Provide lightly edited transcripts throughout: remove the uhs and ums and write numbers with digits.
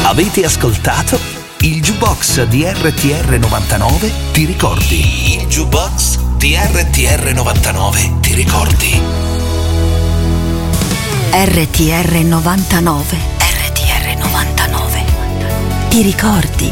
Avete ascoltato il Jukebox di RTR 99, ti ricordi? Il Jukebox di RTR 99, ti ricordi? RTR 99, RTR 99, ti ricordi?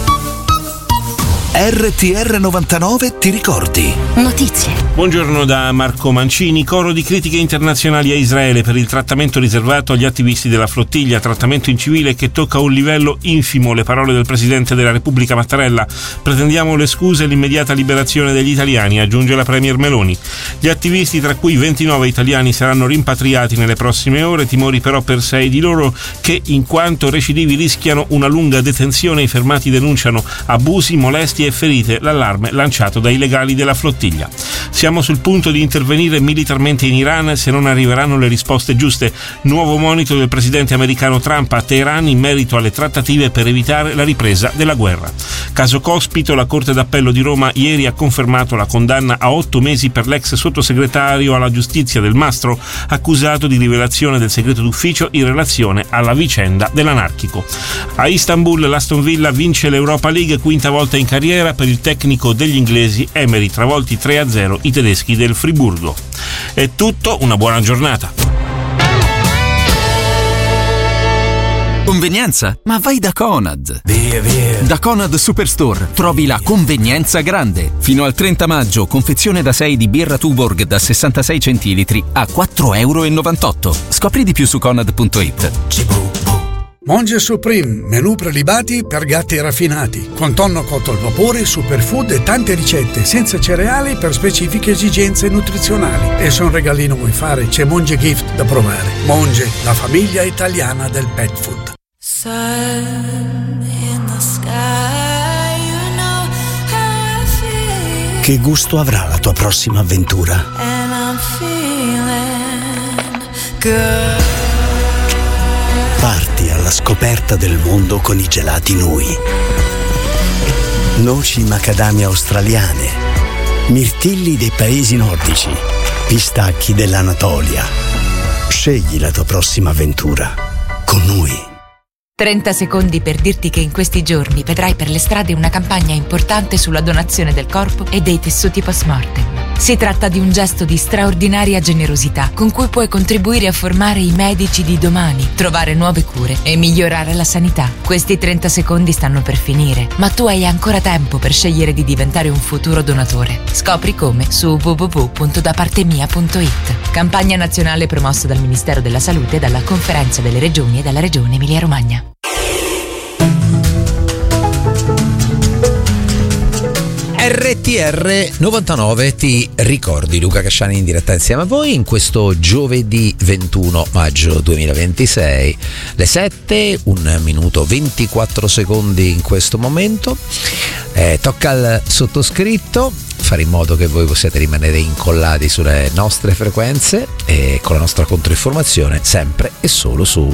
RTR 99, ti ricordi? Notizie. Buongiorno da Marco Mancini. Coro di critiche internazionali a Israele per il trattamento riservato agli attivisti della flottiglia, trattamento incivile che tocca un livello infimo. Le parole del Presidente della Repubblica Mattarella. Pretendiamo le scuse e l'immediata liberazione degli italiani, aggiunge la Premier Meloni. Gli attivisti, tra cui 29 italiani, saranno rimpatriati nelle prossime ore, timori però per 6 di loro che, in quanto recidivi, rischiano una lunga detenzione. I fermati denunciano abusi, molestie e ferite, l'allarme lanciato dai legali della flottiglia. Siamo sul punto di intervenire militarmente in Iran se non arriveranno le risposte giuste. Nuovo monito del presidente americano Trump a Teheran in merito alle trattative per evitare la ripresa della guerra. Caso Cospito, la Corte d'Appello di Roma ieri ha confermato la condanna a 8 mesi per l'ex sottosegretario alla giustizia Del Mastro, accusato di rivelazione del segreto d'ufficio in relazione alla vicenda dell'anarchico. A Istanbul l'Aston Villa vince l'Europa League, quinta volta in carriera per il tecnico degli inglesi Emery, travolti 3-0 i tedeschi del Friburgo. È tutto, una buona giornata. Convenienza? Ma vai da Conad! Via. Da Conad Superstore trovi la convenienza grande. Fino al 30 maggio, confezione da 6 di birra Tuborg da 66 centilitri a €4,98. Scopri di più su conad.it. Monge Supreme, menù prelibati per gatti raffinati, con tonno cotto al vapore, superfood e tante ricette senza cereali per specifiche esigenze nutrizionali. E se un regalino vuoi fare, c'è Monge Gift da provare. Monge, la famiglia italiana del pet food. Che gusto avrà la tua prossima avventura? Parti alla scoperta del mondo con i gelati Nui. Noci macadamia australiane, mirtilli dei paesi nordici, pistacchi dell'Anatolia. Scegli la tua prossima avventura con Nui. 30 secondi per dirti che in questi giorni vedrai per le strade una campagna importante sulla donazione del corpo e dei tessuti post-mortem. Si tratta di un gesto di straordinaria generosità con cui puoi contribuire a formare i medici di domani, trovare nuove cure e migliorare la sanità. Questi 30 secondi stanno per finire, ma tu hai ancora tempo per scegliere di diventare un futuro donatore. Scopri come su www.dapartemia.it. Campagna nazionale promossa dal Ministero della Salute, dalla Conferenza delle Regioni e dalla Regione Emilia-Romagna. RTR 99, ti ricordi? Luca Casciani in diretta insieme a voi in questo giovedì 21 maggio 2026, le 7, 1 minuto 24 secondi in questo momento. Tocca al sottoscritto fare in modo che voi possiate rimanere incollati sulle nostre frequenze e con la nostra controinformazione sempre e solo su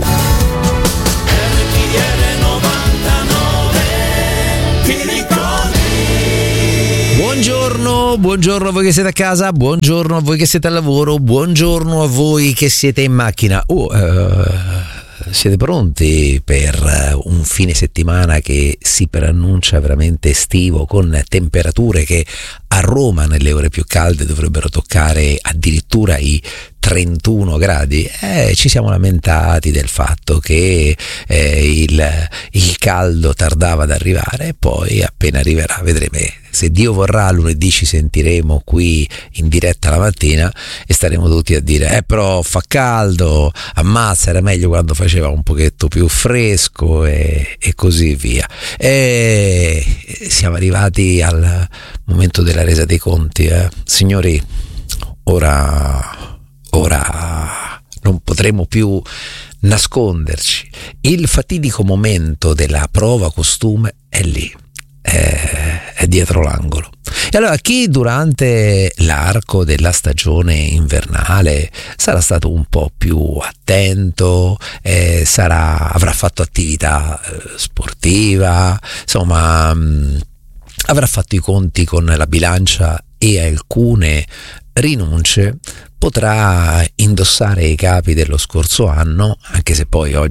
Buongiorno a voi che siete a casa, buongiorno a voi che siete al lavoro, buongiorno a voi che siete in macchina. Siete pronti per un fine settimana che si preannuncia veramente estivo, con temperature che a Roma nelle ore più calde dovrebbero toccare addirittura i 31 gradi? Ci siamo lamentati del fatto che il caldo tardava ad arrivare e poi appena arriverà vedremo. Se Dio vorrà, lunedì ci sentiremo qui in diretta la mattina e staremo tutti a dire però fa caldo, ammazza, era meglio quando faceva un pochetto più fresco e così via. E siamo arrivati al momento della resa dei conti, signori. Ora non potremo più nasconderci, il fatidico momento della prova costume è lì, è dietro l'angolo. E allora chi durante l'arco della stagione invernale sarà stato un po' più attento, avrà fatto attività sportiva, insomma avrà fatto i conti con la bilancia e alcune rinunce, potrà indossare i capi dello scorso anno, anche se poi oggi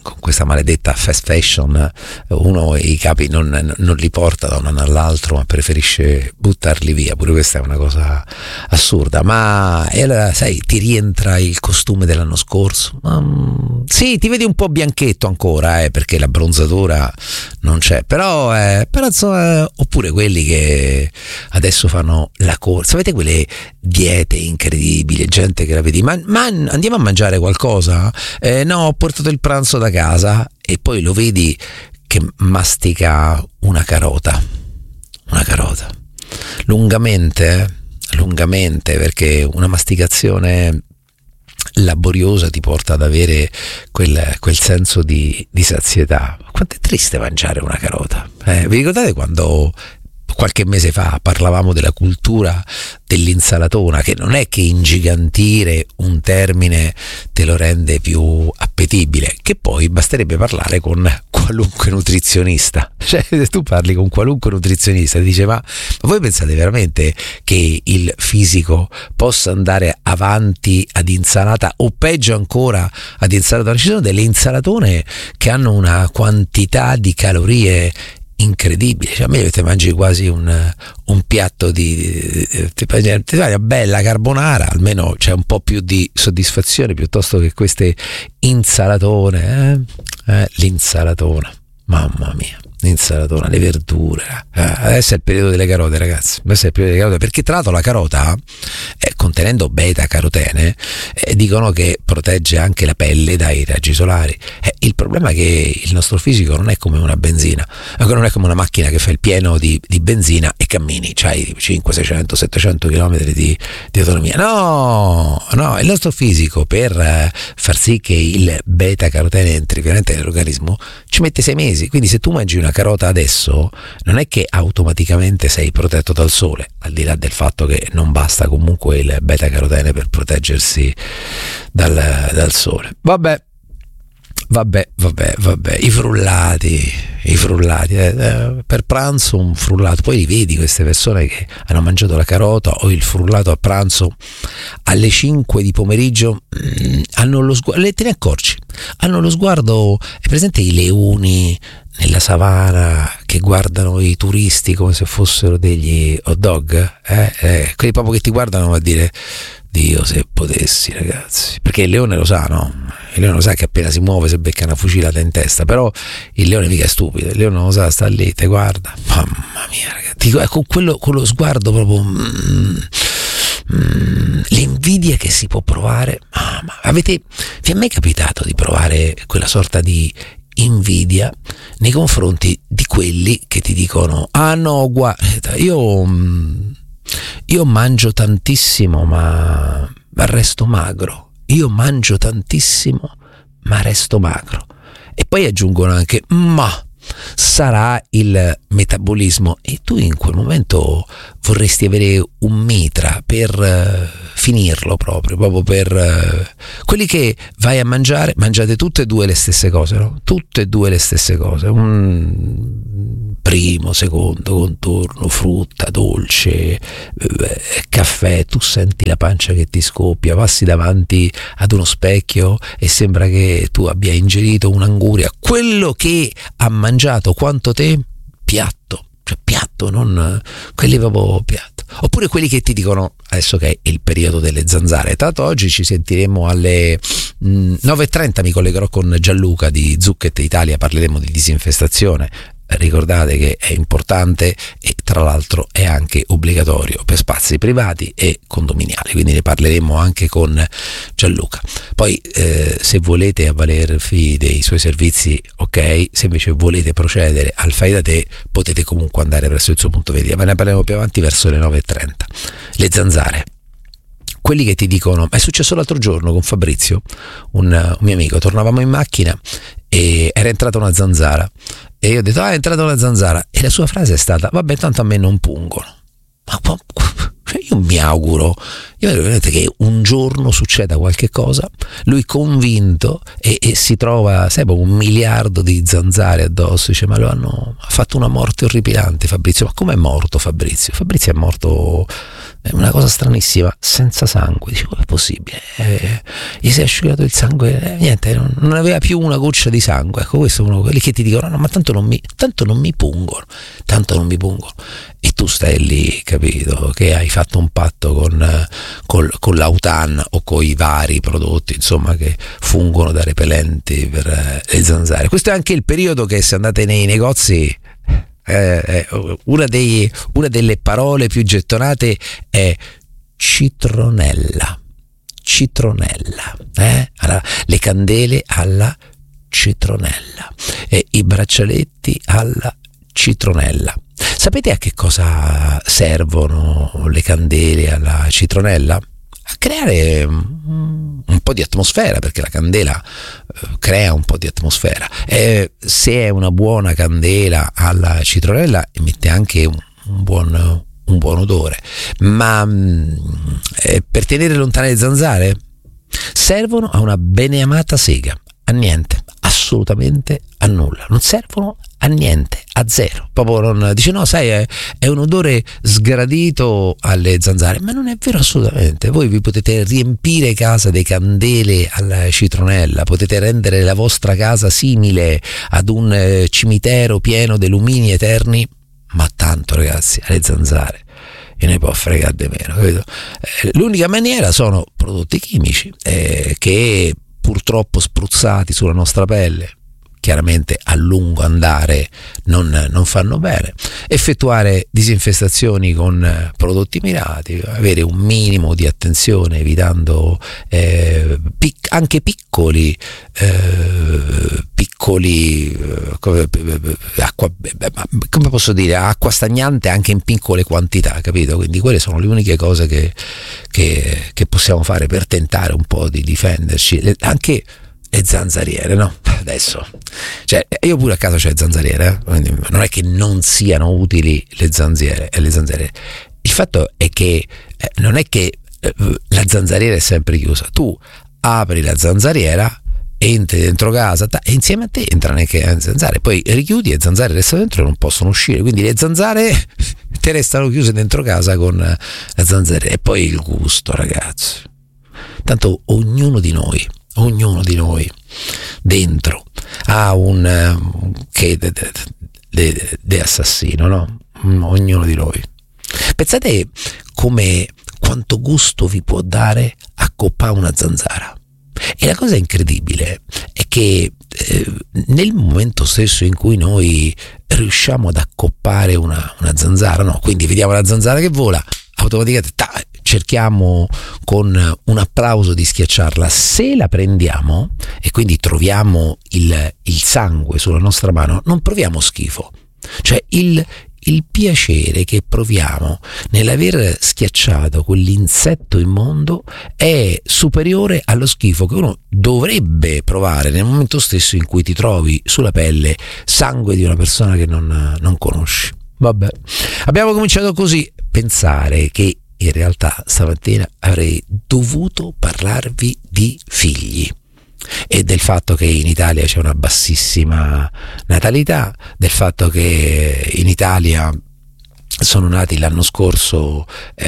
con questa maledetta fast fashion uno i capi non li porta da un anno all'altro, ma preferisce buttarli via. Pure questa è una cosa assurda. Ma e allora, sai, ti rientra il costume dell'anno scorso? Sì, ti vedi un po' bianchetto ancora, perché la bronzatura non c'è, però insomma, oppure quelli che adesso fanno la corsa, avete quelle diete incredibili, gente che la vedi, ma andiamo a mangiare qualcosa? No, ho portato il pranzo da casa, e poi lo vedi che mastica una carota lungamente, perché una masticazione laboriosa ti porta ad avere quel senso di sazietà. Quanto è triste mangiare una carota, vi ricordate quando qualche mese fa parlavamo della cultura dell'insalatona, che non è che ingigantire un termine te lo rende più appetibile, che poi basterebbe parlare con qualunque nutrizionista. Cioè, se tu parli con qualunque nutrizionista ti dice ma voi pensate veramente che il fisico possa andare avanti ad insalata, o peggio ancora ad insalatona? Ci sono delle insalatone che hanno una quantità di calorie incredibile, cioè a me te mangi quasi un piatto ti fai una bella carbonara, almeno c'è un po' più di soddisfazione piuttosto che queste insalatone, l'insalatona, mamma mia, l'insalatona, le verdure, adesso è il periodo delle carote, ragazzi, perché tra l'altro la carota, contenendo beta carotene, dicono che protegge anche la pelle dai raggi solari. Il problema è che il nostro fisico non è come una benzina, non è come una macchina che fa il pieno di benzina e cammini, c'hai 5, 600, 700 km di autonomia. No, il nostro fisico, per far sì che il beta carotene entri veramente nell'organismo, ci mette 6 mesi. Quindi se tu mangi una carota adesso, non è che automaticamente sei protetto dal sole, al di là del fatto che non basta comunque il beta carotene per proteggersi dal sole. Vabbè, i frullati, per pranzo un frullato, poi vedi queste persone che hanno mangiato la carota o il frullato a pranzo alle 5 di pomeriggio, hanno lo sguardo, te ne accorgi, hanno lo sguardo, è presente i leoni nella savana che guardano i turisti come se fossero degli hot dog, quelli proprio che ti guardano a dire Dio se potessi, ragazzi, perché il leone lo sa, no? Il leone lo sa che appena si muove si becca una fucilata in testa, però il leone mica è stupido, il leone non lo sa, sta lì, te guarda, mamma mia, ragazzi, con lo sguardo proprio l'invidia che si può provare. Vi è mai capitato di provare quella sorta di invidia nei confronti di quelli che ti dicono no, guarda, io mangio tantissimo ma resto magro, io mangio tantissimo ma resto magro, e poi aggiungono anche ma sarà il metabolismo, e tu in quel momento vorresti avere un mitra per finirlo, proprio per quelli che vai a mangiare, mangiate tutte e due le stesse cose, no? Tutte e due le stesse cose, un primo, secondo contorno, frutta, dolce, caffè, tu senti la pancia che ti scoppia, passi davanti ad uno specchio e sembra che tu abbia ingerito un'anguria, quello che ha mangiato quanto te, piatto, non quelli proprio piatto. Oppure quelli che ti dicono, adesso che è il periodo delle zanzare, tanto oggi ci sentiremo alle 9:30, mi collegherò con Gianluca di Zucchett Italia, parleremo di disinfestazione. Ricordate che è importante e tra l'altro è anche obbligatorio per spazi privati e condominiali, quindi ne parleremo anche con Gianluca. Poi se volete avvalervi dei suoi servizi, ok, se invece volete procedere al fai da te potete comunque andare presso il suo punto vendita, ma ne parleremo più avanti verso le 9:30. Le zanzare, quelli che ti dicono, è successo l'altro giorno con Fabrizio, un mio amico, tornavamo in macchina e era entrata una zanzara e io ho detto è entrata una zanzara, e la sua frase è stata vabbè tanto a me non pungono. Ma io mi auguro Io vedo veramente che un giorno succeda qualche cosa, lui convinto e si trova, sai, 1 miliardo di zanzare addosso, dice ma ha fatto una morte orripilante Fabrizio. Ma come è morto Fabrizio? Fabrizio è morto, è una cosa stranissima, senza sangue. Dice com'è possibile? Gli si è asciugato il sangue, niente, non aveva più una goccia di sangue. Ecco, questo è uno di quelli che ti dicono no, ma tanto non mi pungono. E tu stai lì, capito, che hai fatto un patto con l'Autan o con i vari prodotti, insomma, che fungono da repellenti per le zanzare. Questo è anche il periodo che, se andate nei negozi, una delle parole più gettonate è citronella. Allora, le candele alla citronella e i braccialetti alla citronella. Sapete a che cosa servono le candele alla citronella? A creare un po' di atmosfera, perché la candela crea un po' di atmosfera. Se è una buona candela alla citronella emette anche un buon odore. Ma per tenere lontane le zanzare servono a una beneamata sega, a niente, assolutamente a nulla, non servono a niente, a zero. Proprio non dice no, sai, è un odore sgradito alle zanzare, ma non è vero assolutamente. Voi vi potete riempire casa di candele alla citronella, potete rendere la vostra casa simile ad un cimitero pieno di lumini eterni, ma tanto, ragazzi, alle zanzare e ne può fregare di meno, capito? L'unica maniera sono prodotti chimici che purtroppo spruzzati sulla nostra pelle, chiaramente a lungo andare non fanno bene. Effettuare disinfestazioni con prodotti mirati, avere un minimo di attenzione evitando anche piccoli come posso dire, acqua stagnante anche in piccole quantità, capito? Quindi quelle sono le uniche cose che possiamo fare per tentare un po' di difenderci. Anche le zanzariere, no? Adesso, cioè, io pure a casa c'ho le zanzariere, quindi non è che non siano utili le zanzariere. Il fatto è che non è che la zanzariera è sempre chiusa. Tu apri la zanzariera, entri dentro casa e insieme a te entrano anche le zanzare, poi richiudi e le zanzare restano dentro e non possono uscire, quindi le zanzare te restano chiuse dentro casa con la zanzariera. E poi il gusto, ragazzi, tanto ognuno di noi dentro ha un che de assassino, no? Ognuno di noi. Pensate quanto gusto vi può dare accoppare una zanzara. E la cosa incredibile è che nel momento stesso in cui noi riusciamo ad accoppare una zanzara, no? Quindi vediamo la zanzara che vola, automaticamente cerchiamo con un applauso di schiacciarla. Se la prendiamo e quindi troviamo il sangue sulla nostra mano, non proviamo schifo. Cioè il piacere che proviamo nell'aver schiacciato quell'insetto immondo è superiore allo schifo che uno dovrebbe provare nel momento stesso in cui ti trovi sulla pelle sangue di una persona che non conosci. Vabbè, abbiamo cominciato così. Pensare che in realtà stamattina avrei dovuto parlarvi di figli e del fatto che in Italia c'è una bassissima natalità, del fatto che in Italia sono nati l'anno scorso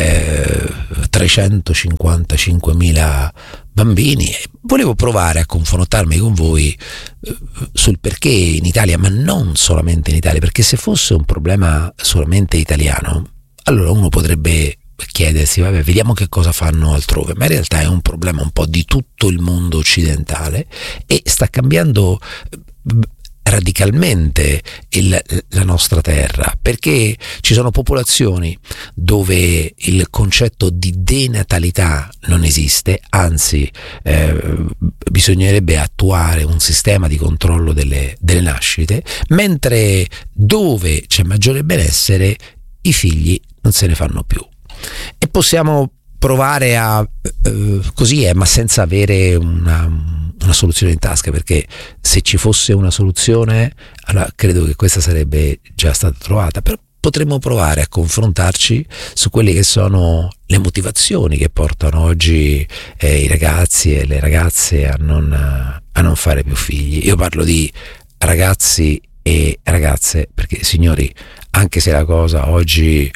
355.000 bambini. Volevo provare a confrontarmi con voi sul perché in Italia, ma non solamente in Italia, perché se fosse un problema solamente italiano, allora uno potrebbe chiedersi, vabbè, vediamo che cosa fanno altrove, ma in realtà è un problema un po' di tutto il mondo occidentale e sta cambiando radicalmente la nostra terra, perché ci sono popolazioni dove il concetto di denatalità non esiste, anzi bisognerebbe attuare un sistema di controllo delle nascite, mentre dove c'è maggiore benessere i figli non se ne fanno più. E possiamo provare a così ma senza avere una soluzione in tasca, perché se ci fosse una soluzione allora credo che questa sarebbe già stata trovata, però potremmo provare a confrontarci su quelle che sono le motivazioni che portano oggi i ragazzi e le ragazze a non fare più figli. Io parlo di ragazzi e ragazze perché, signori, anche se la cosa oggi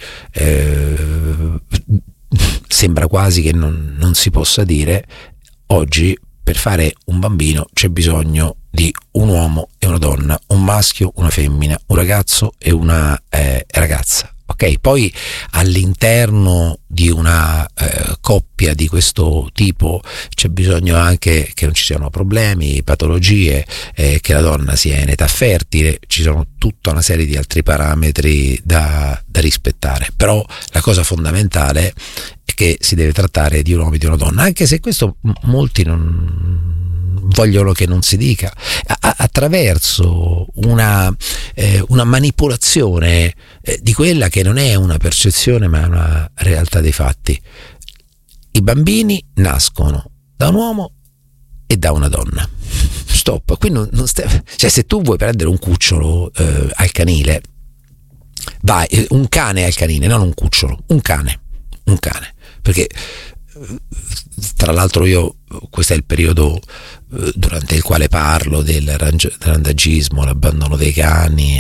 sembra quasi che non si possa dire, oggi per fare un bambino c'è bisogno di un uomo e una donna, un maschio, una femmina, un ragazzo e una ragazza. Ok, poi all'interno di una coppia di questo tipo c'è bisogno anche che non ci siano problemi, patologie, che la donna sia in età fertile, ci sono tutta una serie di altri parametri da rispettare, però la cosa fondamentale è che si deve trattare di un uomo e di una donna, anche se questo molti non vogliono che non si dica, attraverso una manipolazione di quella che non è una percezione ma una realtà dei fatti. I bambini nascono da un uomo e da una donna. Stop. Qui cioè, se tu vuoi prendere un cucciolo al canile, vai, un cane al canile, non un cucciolo, un cane, perché tra l'altro questo è il periodo durante il quale parlo del randagismo, l'abbandono dei cani,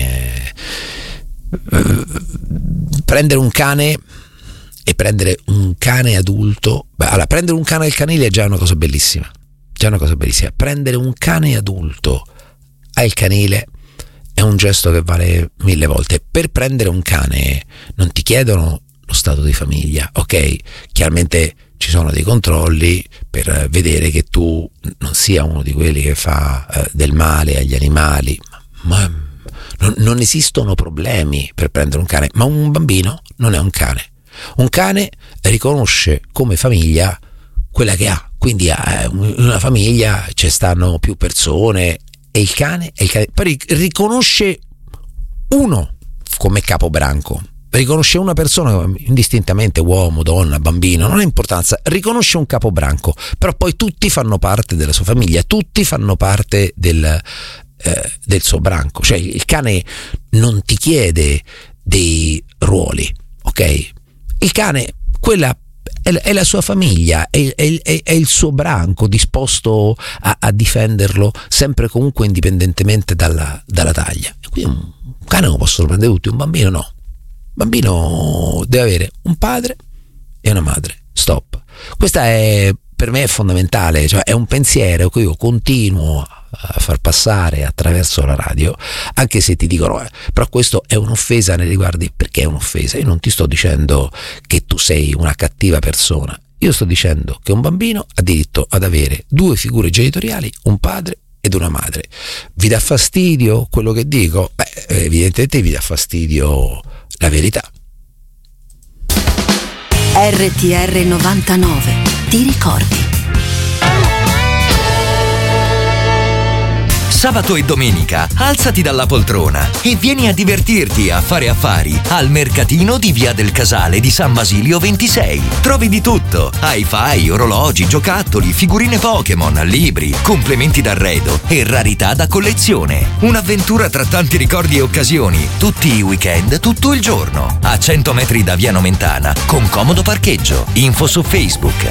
prendere un cane e prendere un cane adulto. Allora, prendere un cane al canile è già una cosa bellissima, prendere un cane adulto al canile è un gesto che vale 1000 volte. Per prendere un cane non ti chiedono lo stato di famiglia, ok? Chiaramente ci sono dei controlli per vedere che tu non sia uno di quelli che fa del male agli animali, ma non esistono problemi per prendere un cane. Ma un bambino non è un cane. Un cane riconosce come famiglia quella che ha, quindi in una famiglia ci stanno più persone e il cane poi riconosce uno come capobranco. Riconosce una persona indistintamente, uomo, donna, bambino, non ha importanza, riconosce un capobranco, però poi tutti fanno parte della sua famiglia, tutti fanno parte del suo branco. Cioè il cane non ti chiede dei ruoli, ok? Il cane, quella è la sua famiglia, è il suo branco disposto a difenderlo sempre comunque indipendentemente dalla taglia. E quindi un cane lo possono prendere tutti, un bambino no. Bambino deve avere un padre e una madre. Stop. Questa per me è fondamentale, cioè è un pensiero che io continuo a far passare attraverso la radio, anche se ti dicono però questo è un'offesa nei riguardi. Perché è un'offesa? Io non ti sto dicendo che tu sei una cattiva persona, io sto dicendo che un bambino ha diritto ad avere 2 figure genitoriali, un padre ed una madre. Vi dà fastidio quello che dico? Evidentemente vi dà fastidio la verità. RTR 99, ti ricordi? Sabato e domenica alzati dalla poltrona e vieni a divertirti a fare affari al mercatino di Via del Casale di San Basilio 26. Trovi di tutto: hi-fi, orologi, giocattoli, figurine Pokémon, libri, complementi d'arredo e rarità da collezione. Un'avventura tra tanti ricordi e occasioni, tutti i weekend, tutto il giorno. A 100 metri da Via Nomentana, con comodo parcheggio. Info su Facebook.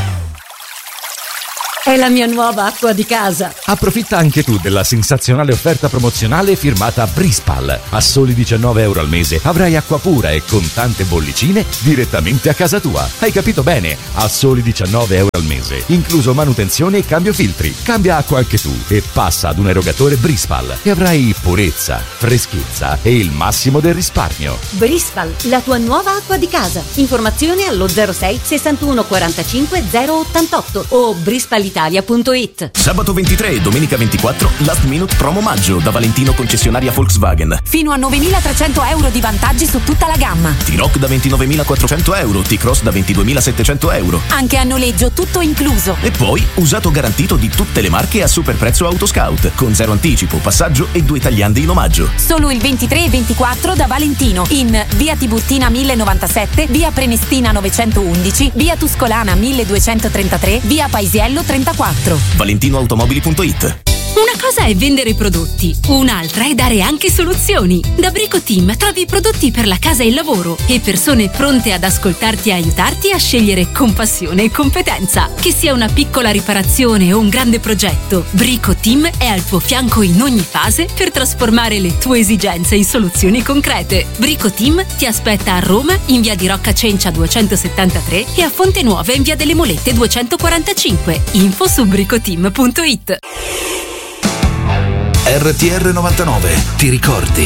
È la mia nuova acqua di casa. Approfitta anche tu della sensazionale offerta promozionale firmata Brispal. A soli €19 al mese avrai acqua pura e con tante bollicine direttamente a casa tua. Hai capito bene? A soli €19 al mese, incluso manutenzione e cambio filtri. Cambia acqua anche tu e passa ad un erogatore Brispal e avrai purezza, freschezza e il massimo del risparmio. Brispal, la tua nuova acqua di casa. Informazioni allo 06 61 45 088 o brispalitalia.it. Sabato 23 e domenica 24 Last Minute Promo Maggio da Valentino concessionaria Volkswagen. Fino a €9.300 di vantaggi su tutta la gamma. T-Roc da €29.400, T-Cross da €22.700. Anche a noleggio tutto incluso. E poi usato garantito di tutte le marche a super prezzo Autoscout con 0 anticipo, passaggio e 2 tagliandi in omaggio. Solo il 23 e 24 da Valentino in via Tiburtina 1097, via Prenestina 911, via Tuscolana 1233, via Paisiello 34. ValentinoAutomobili.it. Una cosa è vendere prodotti, un'altra è dare anche soluzioni. Da Brico Team trovi prodotti per la casa e il lavoro e persone pronte ad ascoltarti e aiutarti a scegliere con passione e competenza. Che sia una piccola riparazione o un grande progetto, Brico Team è al tuo fianco in ogni fase per trasformare le tue esigenze in soluzioni concrete. Brico Team ti aspetta a Roma in via di Rocca Cencia 273 e a Fonte Nuova in via delle Molette 245. Info su bricoteam.it. RTR 99, ti ricordi?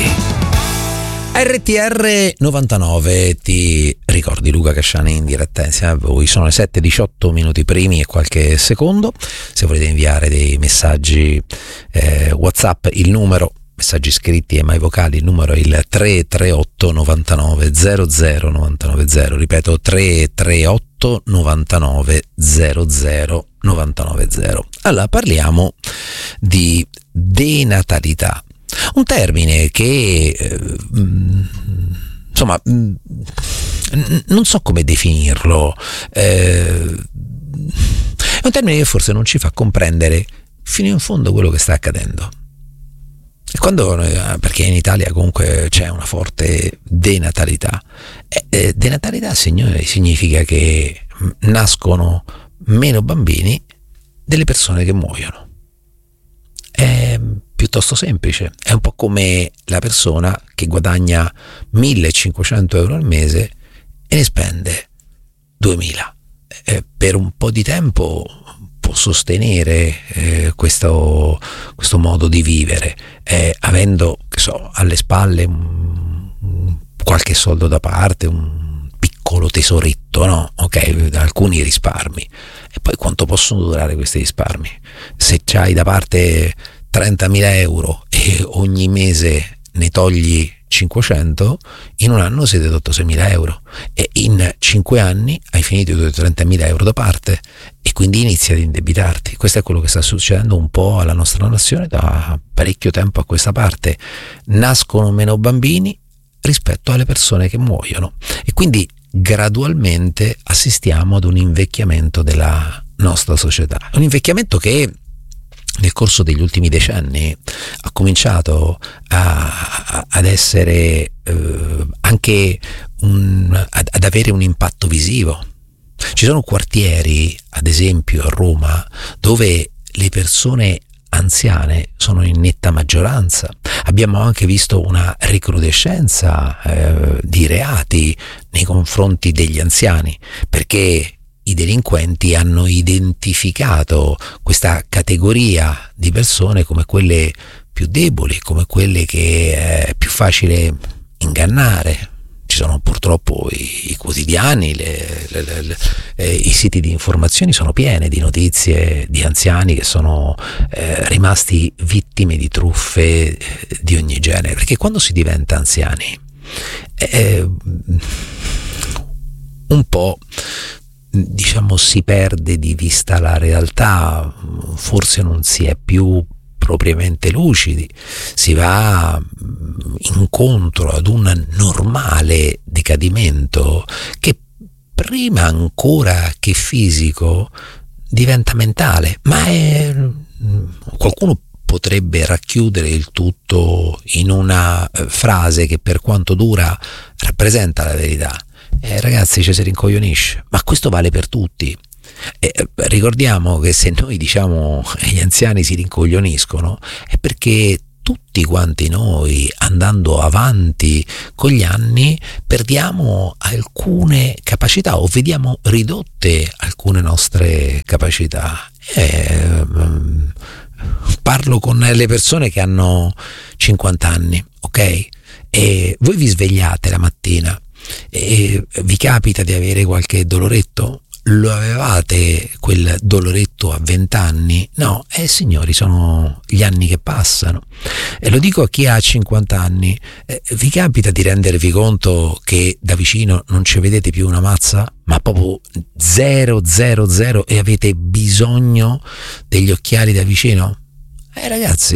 RTR 99, ti ricordi? Luca Casciani in diretta insieme a voi. Sono le 7:18 minuti primi e qualche secondo. Se volete inviare dei messaggi WhatsApp, il numero, messaggi scritti e mai vocali, il numero è il 338 99 00 990. Ripeto, 338 99 00 990. Allora, parliamo di denatalità, un termine che insomma non so come definirlo, è un termine che forse non ci fa comprendere fino in fondo quello che sta accadendo. E quando, perché in Italia comunque c'è una forte denatalità, denatalità significa che nascono meno bambini delle persone che muoiono. È piuttosto semplice, è un po' come la persona che guadagna 1.500 euro al mese e ne spende 2.000. Per un po' di tempo può sostenere questo modo di vivere, avendo, che so, alle spalle qualche soldo da parte, un piccolo tesoretto, no? Ok, alcuni risparmi. E poi quanto possono durare questi risparmi? Se c'hai da parte 30.000 euro e ogni mese ne togli 500, in un anno siete sotto 6.000 euro e in 5 anni hai finito i tuoi 30.000 euro da parte e quindi inizi ad indebitarti. Questo è quello che sta succedendo un po' alla nostra nazione da parecchio tempo a questa parte. Nascono meno bambini rispetto alle persone che muoiono e quindi gradualmente assistiamo ad un invecchiamento della nostra società, un invecchiamento che nel corso degli ultimi decenni ha cominciato ad essere anche ad avere un impatto visivo. Ci sono quartieri, ad esempio a Roma, dove le persone anziane sono in netta maggioranza. Abbiamo anche visto una recrudescenza di reati nei confronti degli anziani, perché i delinquenti hanno identificato questa categoria di persone come quelle più deboli, come quelle che è più facile ingannare. Ci sono purtroppo i quotidiani, i siti di informazioni sono pieni di notizie di anziani che sono rimasti vittime di truffe di ogni genere, perché quando si diventa anziani un po', diciamo, si perde di vista la realtà, forse non si è più propriamente lucidi, si va incontro ad un normale decadimento che prima ancora che fisico diventa mentale, ma qualcuno potrebbe racchiudere il tutto in una frase che, per quanto dura, rappresenta la verità. Ragazzi, ci si rincoglionisce, ma questo vale per tutti. Ricordiamo che se noi diciamo gli anziani si rincoglioniscono è perché tutti quanti noi, andando avanti con gli anni, perdiamo alcune capacità o vediamo ridotte alcune nostre capacità. Parlo con le persone che hanno 50 anni, ok? E voi vi svegliate la mattina e vi capita di avere qualche doloretto? Lo avevate quel doloretto a 20 anni? No, signori, sono gli anni che passano. E lo dico a chi ha 50 anni, vi capita di rendervi conto che da vicino non ci vedete più una mazza, ma proprio 0 e avete bisogno degli occhiali da vicino? Ragazzi,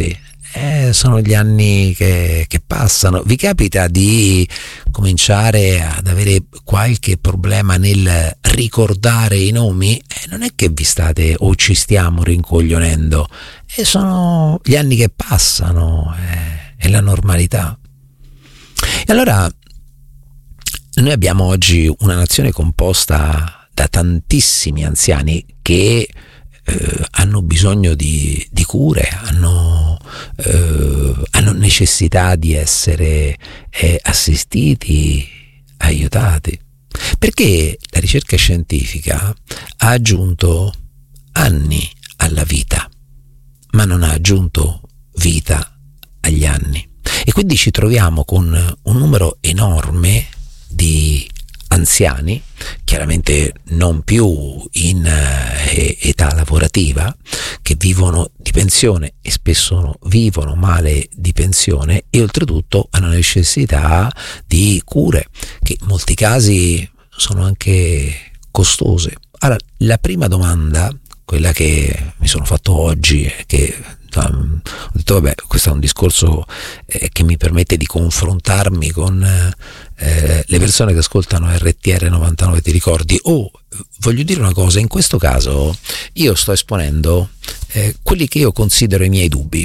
sono gli anni che passano. Vi capita di cominciare ad avere qualche problema nel ricordare i nomi? Non è che vi state o ci stiamo rincoglionendo, sono gli anni che passano, è la normalità. E allora noi abbiamo oggi una nazione composta da tantissimi anziani che hanno bisogno di cure, hanno necessità di essere assistiti, aiutati, perché la ricerca scientifica ha aggiunto anni alla vita, ma non ha aggiunto vita agli anni, e quindi ci troviamo con un numero enorme di anziani, chiaramente non più in età lavorativa, che vivono di pensione e spesso vivono male di pensione, e oltretutto hanno necessità di cure che in molti casi sono anche costose. Allora, la prima domanda, quella che mi sono fatto oggi, è che ho detto vabbè, questo è un discorso che mi permette di confrontarmi con le persone che ascoltano RTR 99, ti ricordi? Voglio dire una cosa, in questo caso io sto esponendo quelli che io considero i miei dubbi.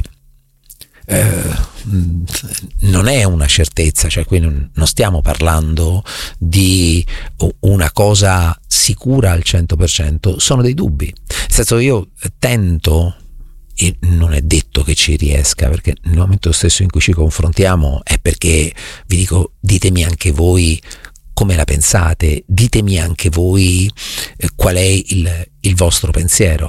Non è una certezza, cioè qui non stiamo parlando di una cosa sicura al 100%, sono dei dubbi. Nel senso, io tento, e non è detto che ci riesca, perché nel momento stesso in cui ci confrontiamo è perché vi dico, ditemi anche voi come la pensate, ditemi anche voi qual è il vostro pensiero.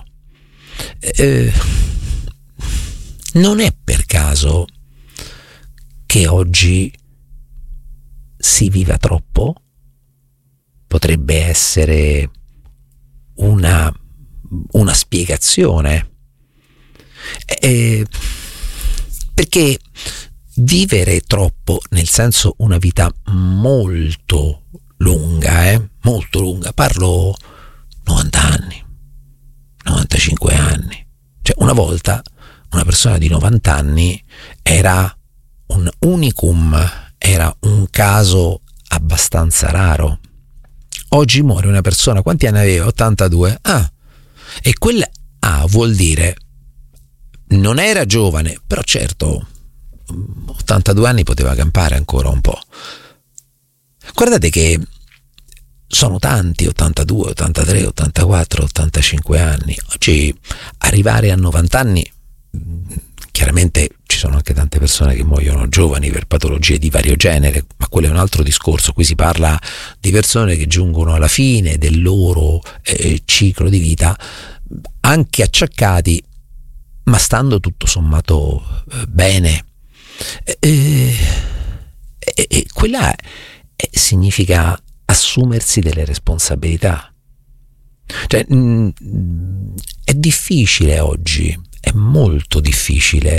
Non è per caso che oggi si viva troppo? Potrebbe essere una spiegazione. Perché vivere troppo, nel senso una vita molto lunga, parlo 90 anni, 95 anni, cioè una volta una persona di 90 anni era un unicum, era un caso abbastanza raro. Oggi muore una persona, quanti anni aveva? 82? E quella vuol dire non era giovane, però certo 82 anni poteva campare ancora un po'. Guardate che sono tanti, 82, 83, 84, 85 anni. Oggi arrivare a 90 anni, chiaramente ci sono anche tante persone che muoiono giovani per patologie di vario genere, ma quello è un altro discorso. Qui si parla di persone che giungono alla fine del loro ciclo di vita, anche acciaccati, ma stando tutto sommato bene. Quella significa assumersi delle responsabilità. Cioè, è difficile oggi, è molto difficile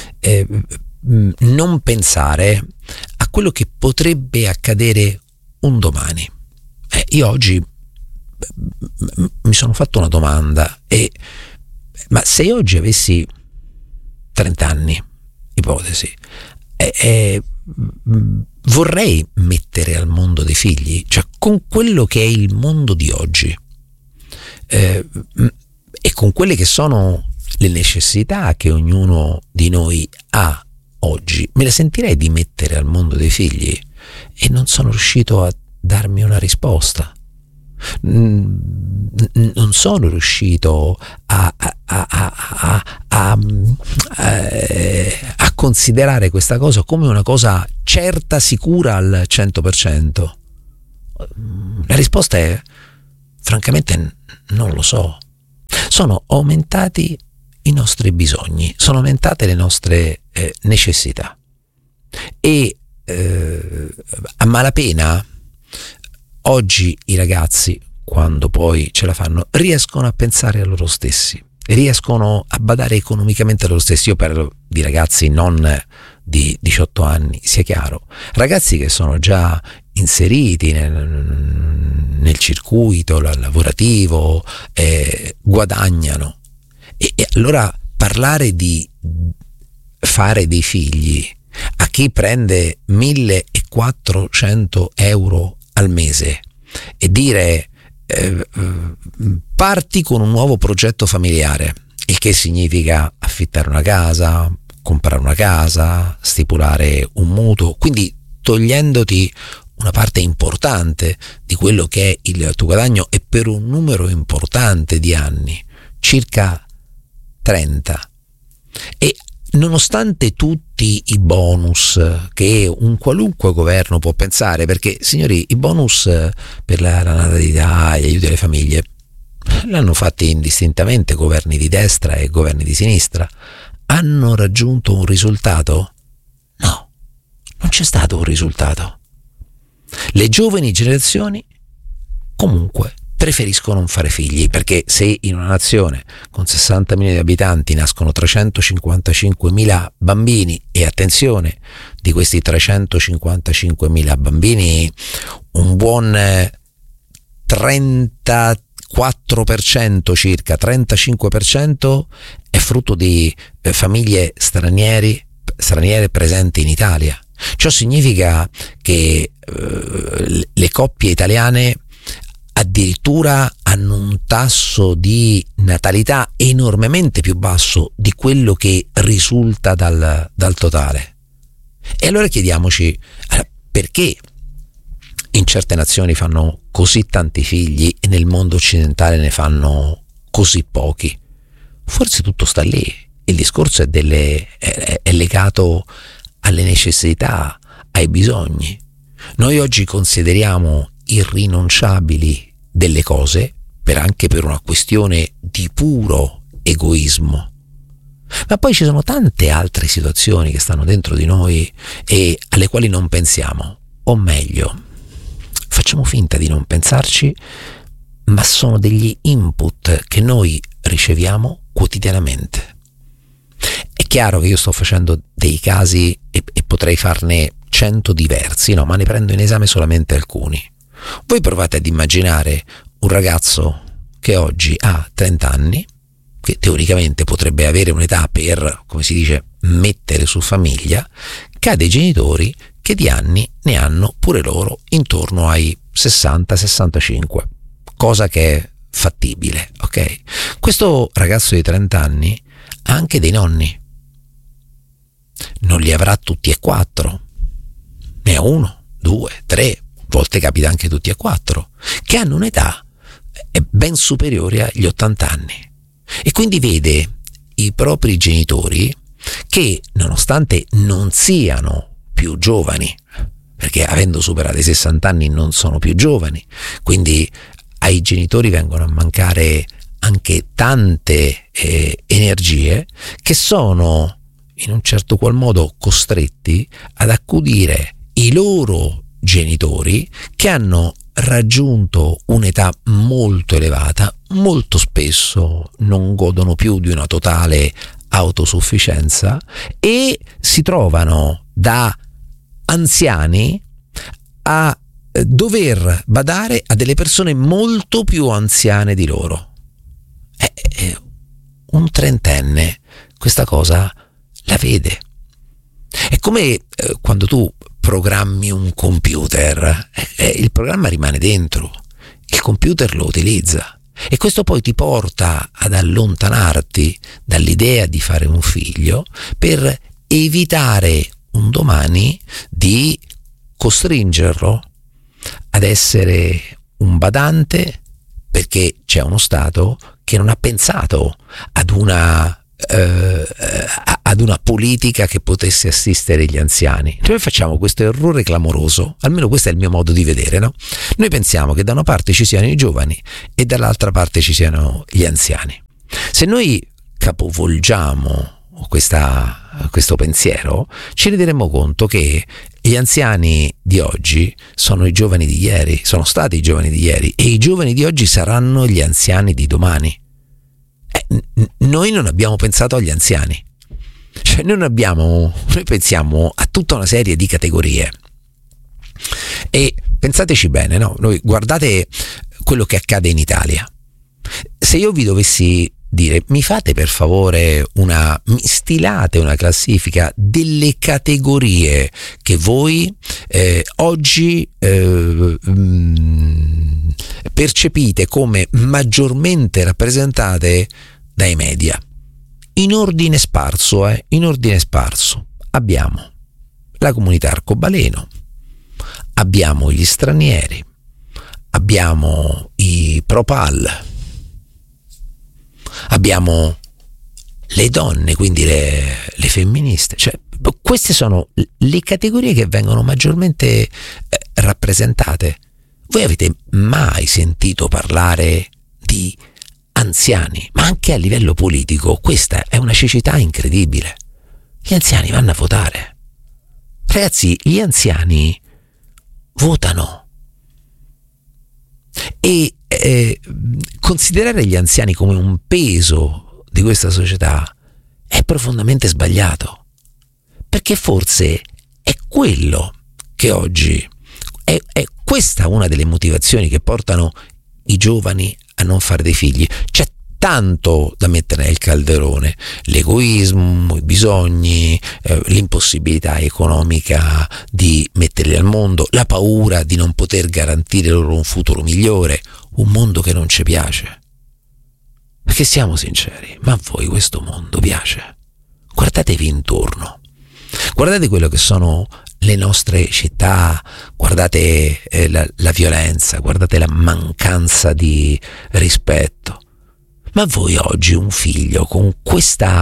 non pensare a quello che potrebbe accadere un domani. Io oggi mi sono fatto una domanda, ma se io oggi avessi 30 anni, ipotesi, vorrei mettere al mondo dei figli, cioè con quello che è il mondo di oggi e con quelle che sono le necessità che ognuno di noi ha oggi, me la sentirei di mettere al mondo dei figli? E non sono riuscito a darmi una risposta. Non sono riuscito a considerare questa cosa come una cosa certa, sicura al 100%. La risposta è francamente non lo so. Sono aumentati i nostri bisogni, sono aumentate le nostre necessità e a malapena oggi i ragazzi, quando poi ce la fanno, riescono a pensare a loro stessi, riescono a badare economicamente a loro stessi. Io parlo di ragazzi non di 18 anni, sia chiaro, ragazzi che sono già inseriti nel circuito lavorativo, guadagnano, e allora parlare di fare dei figli a chi prende 1.400 euro al mese e dire parti con un nuovo progetto familiare, il che significa affittare una casa, comprare una casa, stipulare un mutuo, quindi togliendoti una parte importante di quello che è il tuo guadagno e per un numero importante di anni, circa 30. E nonostante tutti i bonus che un qualunque governo può pensare, perché signori, i bonus per la natalità e gli aiuti alle famiglie l'hanno fatti indistintamente governi di destra e governi di sinistra, hanno raggiunto un risultato? No, non c'è stato un risultato. Le giovani generazioni comunque preferiscono non fare figli, perché se in una nazione con 60 milioni di abitanti nascono 355.000 bambini, e attenzione, di questi 355.000 bambini un buon 34%, circa 35% è frutto di famiglie straniere presenti in Italia. Ciò significa che le coppie italiane addirittura hanno un tasso di natalità enormemente più basso di quello che risulta dal totale. E allora chiediamoci, perché in certe nazioni fanno così tanti figli e nel mondo occidentale ne fanno così pochi? Forse tutto sta lì. Il discorso è legato alle necessità, ai bisogni. Noi oggi consideriamo irrinunciabili delle cose anche per una questione di puro egoismo. Ma poi ci sono tante altre situazioni che stanno dentro di noi e alle quali non pensiamo, o meglio, facciamo finta di non pensarci, ma sono degli input che noi riceviamo quotidianamente. È chiaro che io sto facendo dei casi e potrei farne 100 diversi, no, ma ne prendo in esame solamente alcuni. Voi provate ad immaginare un ragazzo che oggi ha 30 anni, che teoricamente potrebbe avere un'età per, come si dice, mettere su famiglia, che ha dei genitori che di anni ne hanno pure loro intorno ai 60-65, cosa che è fattibile, ok? Questo ragazzo di 30 anni ha anche dei nonni. Non li avrà tutti e 4, ne ha 1, 2, 3, a volte capita anche tutti e 4, che hanno un'età ben superiore agli 80 anni. E quindi vede i propri genitori che, nonostante non siano più giovani, perché avendo superato i 60 anni non sono più giovani, quindi ai genitori vengono a mancare anche tante energie, che sono in un certo qual modo costretti ad accudire i loro genitori che hanno raggiunto un'età molto elevata, molto spesso non godono più di una totale autosufficienza e si trovano da anziani a dover badare a delle persone molto più anziane di loro. Un trentenne questa cosa la vede. È come quando tu programmi un computer, il programma rimane dentro, il computer lo utilizza, e questo poi ti porta ad allontanarti dall'idea di fare un figlio per evitare un domani di costringerlo ad essere un badante, perché c'è uno Stato che non ha pensato ad una politica che potesse assistere gli anziani. Noi facciamo questo errore clamoroso, almeno questo è il mio modo di vedere, no? Noi pensiamo che da una parte ci siano i giovani e dall'altra parte ci siano gli anziani. Se noi capovolgiamo questo pensiero, ci renderemo conto che gli anziani di oggi sono i giovani di ieri, sono stati i giovani di ieri, e i giovani di oggi saranno gli anziani di domani. Noi non abbiamo pensato agli anziani, cioè noi pensiamo a tutta una serie di categorie, e pensateci bene, no? Noi guardate quello che accade in Italia. Se io vi dovessi dire: mi fate per favore mi stilate una classifica delle categorie che voi oggi percepite come maggiormente rappresentate dai media, in ordine sparso. Abbiamo la comunità arcobaleno, abbiamo gli stranieri, abbiamo i pro-pal, abbiamo le donne, quindi le femministe. Cioè, queste sono le categorie che vengono maggiormente rappresentate. Voi avete mai sentito parlare di anziani? Ma anche a livello politico questa è una cecità incredibile. Gli anziani vanno a votare. Ragazzi, gli anziani votano. E considerare gli anziani come un peso di questa società è profondamente sbagliato, perché forse è quello che oggi è questa una delle motivazioni che portano i giovani a non fare dei figli. C'è tanto da mettere nel calderone: l'egoismo, i bisogni, l'impossibilità economica di metterli al mondo, la paura di non poter garantire loro un futuro migliore, un mondo che non ci piace. Perché siamo sinceri, ma a voi questo mondo piace? Guardatevi intorno, guardate quello che sono le nostre città, guardate la violenza, guardate la mancanza di rispetto. Ma voi oggi un figlio con questa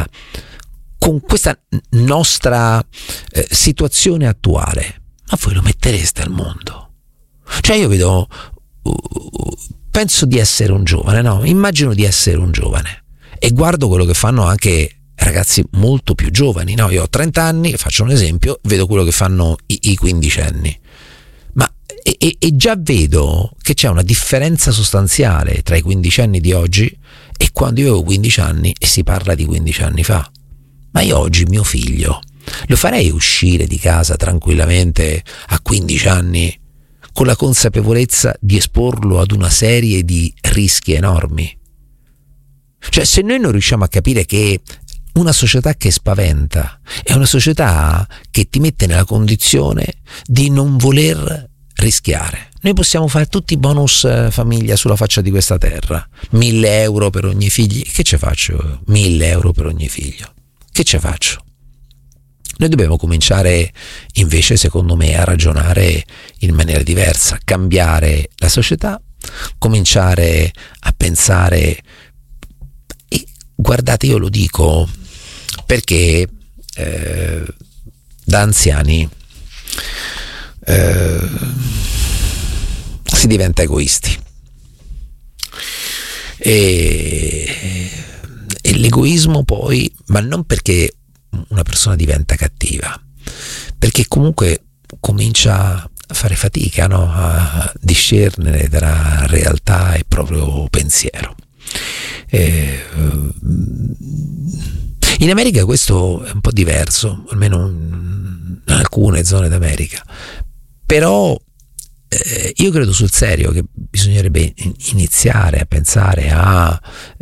nostra situazione attuale, ma voi lo mettereste al mondo? Cioè io vedo, penso di essere un giovane, no? Immagino di essere un giovane e guardo quello che fanno anche ragazzi molto più giovani, no? Io ho 30 anni, faccio un esempio, vedo quello che fanno i quindicenni, ma e già vedo che c'è una differenza sostanziale tra i quindicenni di oggi e quando io avevo 15 anni, e si parla di 15 anni fa. Ma io oggi mio figlio lo farei uscire di casa tranquillamente a 15 anni con la consapevolezza di esporlo ad una serie di rischi enormi? Cioè, se noi non riusciamo a capire che una società che spaventa è una società che ti mette nella condizione di non voler rischiare. Noi possiamo fare tutti i bonus famiglia sulla faccia di questa terra, 1.000 euro per ogni figlio. Che ce faccio? 1.000 euro per ogni figlio. Che ce faccio? Noi dobbiamo cominciare invece, secondo me, a ragionare in maniera diversa, cambiare la società, cominciare a pensare. E guardate, io lo dico perché da anziani si diventa egoisti e l'egoismo poi, ma non perché una persona diventa cattiva, perché comunque comincia a fare fatica, no? A discernere tra realtà e proprio pensiero. In America questo è un po' diverso, almeno in alcune zone d'America, però io credo sul serio che bisognerebbe iniziare a pensare a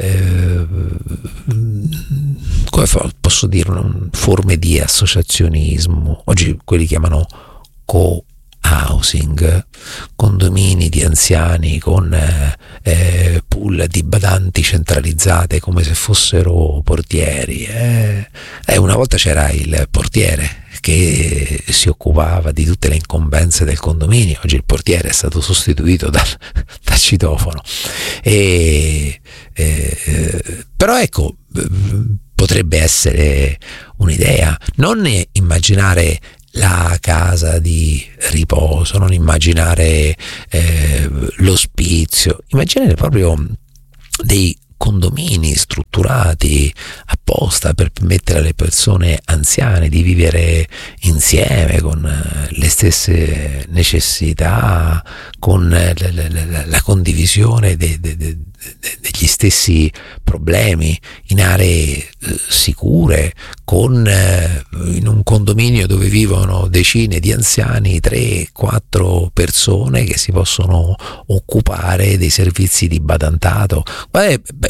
come posso dire, forme di associazionismo. Oggi quelli chiamano co-housing, condomini di anziani con pool di badanti centralizzate come se fossero portieri. Una volta c'era il portiere che si occupava di tutte le incombenze del condominio, oggi il portiere è stato sostituito dal citofono. Però ecco, potrebbe essere un'idea, non immaginare la casa di riposo, non immaginare l'ospizio, immaginare proprio dei condomini strutturati apposta per permettere alle persone anziane di vivere insieme con le stesse necessità, con la condivisione degli stessi problemi, in aree sicure, in un condominio dove vivono decine di anziani, 3-4 persone che si possono occupare dei servizi di badantato.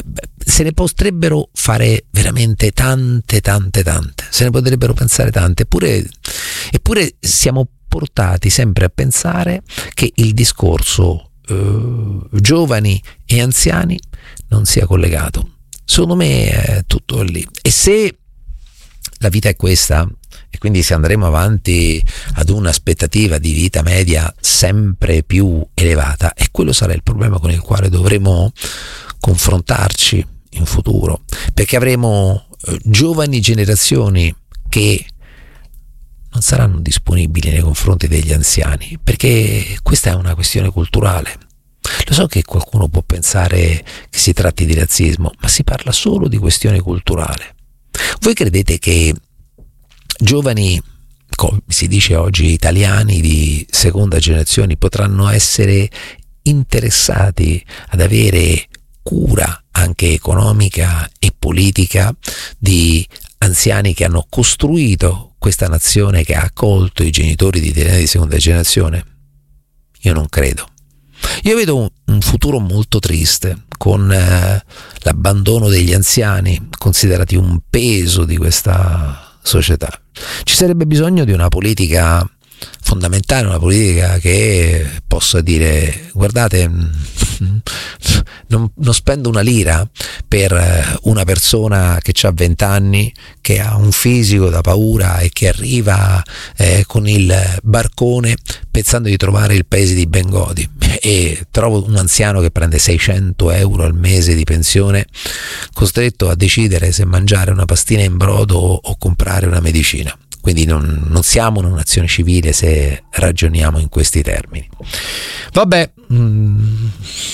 se ne potrebbero fare veramente tante, se ne potrebbero pensare tante, eppure siamo portati sempre a pensare che il discorso giovani e anziani non sia collegato. Secondo me è tutto lì, e se la vita è questa, e quindi se andremo avanti ad un'aspettativa di vita media sempre più elevata, e quello sarà il problema con il quale dovremo confrontarci in futuro, perché avremo giovani generazioni che non saranno disponibili nei confronti degli anziani, perché questa è una questione culturale. Lo so che qualcuno può pensare che si tratti di razzismo, ma si parla solo di questione culturale. Voi credete che giovani, come si dice oggi, italiani di seconda generazione potranno essere interessati ad avere cura anche economica e politica di anziani che hanno costruito questa nazione, che ha accolto i genitori di italiani di seconda generazione? Io non credo. Io vedo un futuro molto triste, con l'abbandono degli anziani considerati un peso di questa società. Ci sarebbe bisogno di una politica fondamentale, una politica che possa dire: guardate, non spendo una lira per una persona che ha 20 anni, che ha un fisico da paura e che arriva con il barcone pensando di trovare il paese di Bengodi, e trovo un anziano che prende 600 euro al mese di pensione, costretto a decidere se mangiare una pastina in brodo o comprare una medicina. Quindi non siamo una nazione civile se ragioniamo in questi termini. Vabbè, un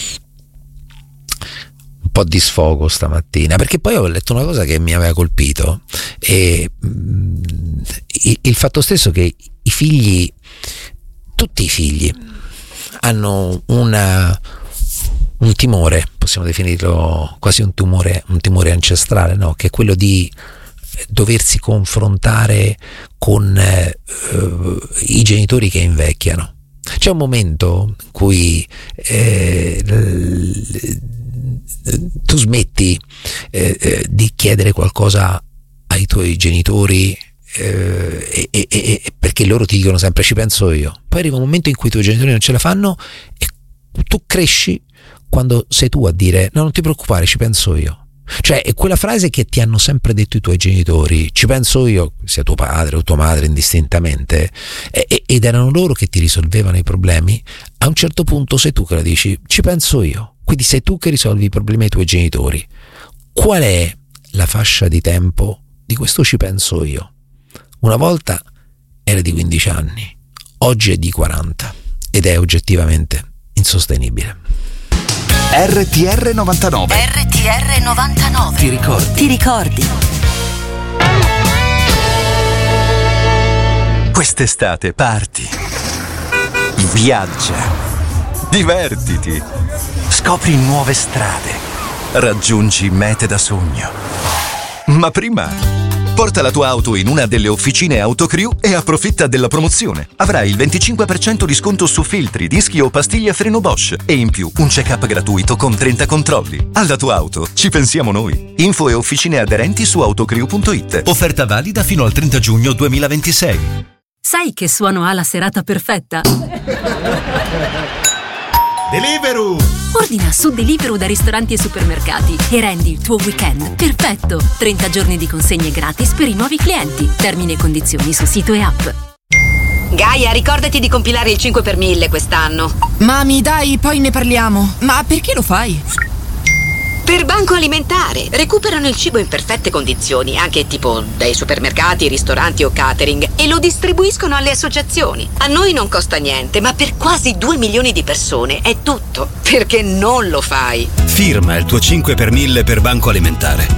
po' di sfogo stamattina, perché poi ho letto una cosa che mi aveva colpito, e il fatto stesso che i figli, tutti i figli, hanno un timore, possiamo definirlo quasi un timore ancestrale, no? Che è quello di doversi confrontare con i genitori che invecchiano. C'è un momento in cui tu smetti di chiedere qualcosa ai tuoi genitori, perché loro ti dicono sempre ci penso io. Poi arriva un momento in cui i tuoi genitori non ce la fanno e tu cresci quando sei tu a dire no, non ti preoccupare, ci penso io. Cioè è quella frase che ti hanno sempre detto i tuoi genitori, ci penso io, sia tuo padre o tua madre indistintamente, ed erano loro che ti risolvevano i problemi. A un certo punto sei tu che la dici ci penso io, quindi sei tu che risolvi i problemi ai tuoi genitori. Qual è la fascia di tempo di questo ci penso io? Una volta era di 15 anni, oggi è di 40 ed è oggettivamente insostenibile. RTR 99. RTR 99. Ti ricordi? Ti ricordi? Quest'estate parti, viaggia, divertiti, scopri nuove strade, raggiungi mete da sogno. Ma prima porta la tua auto in una delle officine Autocrew e approfitta della promozione. Avrai il 25% di sconto su filtri, dischi o pastiglie freno Bosch e in più un check-up gratuito con 30 controlli. Alla tua auto ci pensiamo noi. Info e officine aderenti su autocrew.it. Offerta valida fino al 30 giugno 2026. Sai che suono ha la serata perfetta? Deliveroo! Ordina su Deliveroo da ristoranti e supermercati e rendi il tuo weekend perfetto. 30 giorni di consegne gratis per i nuovi clienti. Termini e condizioni su sito e app. Gaia, ricordati di compilare il 5 per 1000 quest'anno. Mami, dai, poi ne parliamo. Ma perché lo fai? Per Banco Alimentare. Recuperano il cibo in perfette condizioni, anche tipo dai supermercati, ristoranti o catering, e lo distribuiscono alle associazioni. A noi non costa niente, ma per quasi 2 milioni di persone è tutto. Perché non lo fai? Firma il tuo 5 per 1000 per Banco Alimentare.